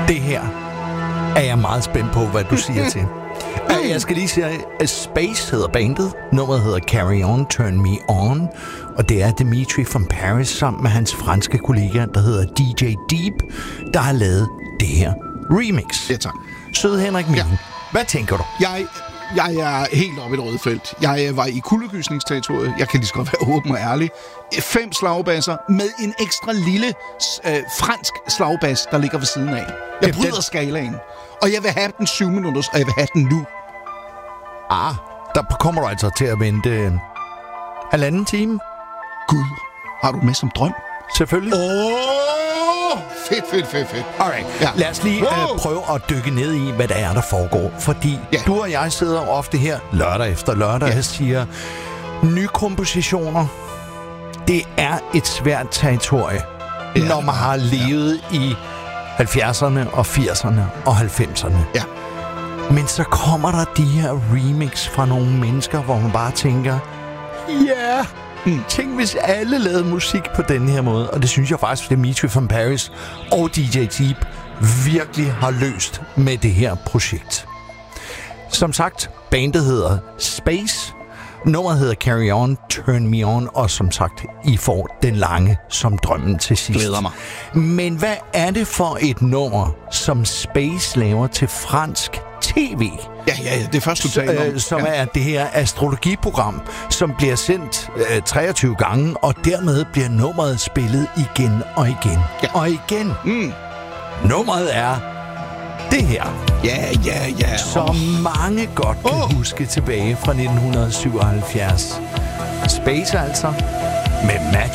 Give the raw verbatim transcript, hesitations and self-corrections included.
Det her er jeg meget spændt på, hvad du siger til. Jeg skal lige sige, at Space hedder bandet. Nummeret hedder Carry On, Turn Me On. Og det er Dimitri from Paris sammen med hans franske kollega, der hedder D J Deep, der har lavet det her remix. Ja, tak. Søde Henrik Mien, ja. Hvad tænker du? Jeg, jeg er helt oppe i det røde felt. Jeg var i kuldegysningsterritoriet. Jeg kan lige så godt være åben og ærlig. Fem slagbasser med en ekstra lille øh, fransk slagbas, der ligger ved siden af. Jeg bryder den... skalaen. Og jeg vil have den syv minutter, og jeg vil have den nu. Ah, der kommer du altså til at vente en halvanden time. Gud, har du med som drøm? Selvfølgelig. Åh, oh, fedt, fedt, fedt, fedt. Alright, ja. Lad os lige wow. uh, prøve at dykke ned i, hvad der er, der foregår. Fordi ja. du og jeg sidder ofte her lørdag efter lørdag ja. og siger, nye kompositioner, det er et svært territorie, ja. når man har levet ja. i halvfjerdserne og firserne og halvfemserne. Ja. Men så kommer der de her remix fra nogle mennesker, hvor man bare tænker, ja, yeah, mm. tænk hvis alle lavede musik på den her måde. Og det synes jeg faktisk, Dimitri from Paris og D J Deep virkelig har løst med det her projekt. Som sagt, bandet hedder Space. Nummeret hedder Carry On, Turn Me On, og som sagt, I får den lange som drømmen til sidst. Glæder mig. Men hvad er det for et nummer, som Space laver til fransk tv? Ja, ja, ja, det er først, du taler om. Som ja. er det her astrologiprogram, som bliver sendt øh, treogtyve gange, og dermed bliver nummeret spillet igen og igen ja. og igen. Mm. Nummeret er det her. Ja, ja, ja. Som oh. mange godt kan oh. huske tilbage fra nitten syvoghalvfjerds. Space altså, med Match